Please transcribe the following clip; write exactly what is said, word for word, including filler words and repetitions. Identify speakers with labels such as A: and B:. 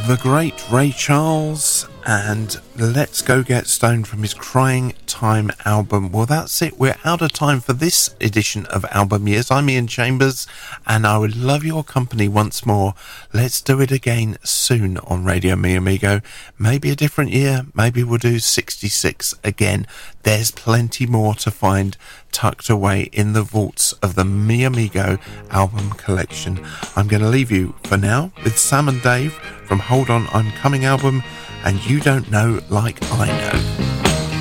A: the great Ray Charles and Let's Go Get Stoned from his Crying Time album. Well, that's it. We're out of time for this edition of Album Years. I'm Ian Chambers, and I would love your company once more. Let's do it again soon on Radio Mi Amigo. Maybe a different year. Maybe we'll do sixty-six again. There's plenty more to find tucked away in the vaults of the Mi Amigo album collection. I'm going to leave you for now with Sam and Dave from Hold On I'm Coming album, and You Don't Know Like I Know.